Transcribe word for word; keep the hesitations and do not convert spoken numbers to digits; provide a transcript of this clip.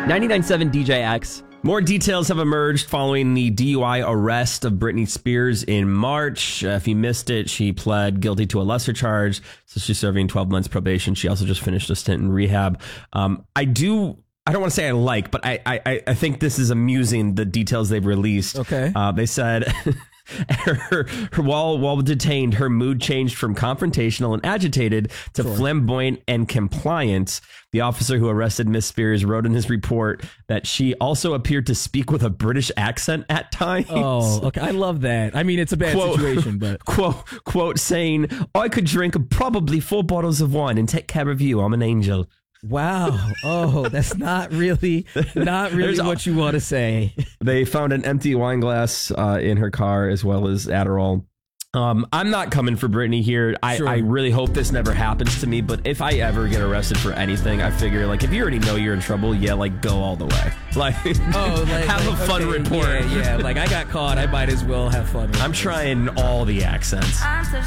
ninety-nine point seven D J X. More details have emerged following the D U I arrest of Britney Spears in March. Uh, if you missed it, she pled guilty to a lesser charge, so she's serving twelve months probation. She also just finished a stint in rehab. Um, I do... I don't want to say I like, but I, I, I think this is amusing, the details they've released. Okay. Uh, they said... Her, her, while, while detained, her mood changed from confrontational and agitated to Sure. flamboyant and compliant. The officer who arrested Miss Spears wrote in his report that she also appeared to speak with a British accent at times. Oh, okay. I love that. I mean, it's a bad Quote- situation, but Quote, quote saying, I could drink probably four bottles of wine and take care of you. I'm an angel. wow. Oh, that's not really, not really There's a- what you want to say. They found an empty wine glass uh, in her car as well as Adderall. Um, I'm not coming for Britney here. I, Sure. I really hope this never happens to me. But if I ever get arrested for anything, I figure like if you already know you're in trouble, yeah, like go all the way. Like, Oh, like, have like, a fun okay, report. Yeah, yeah. Like I got caught. I might as well have fun. With I'm this. trying all the accents. I'm so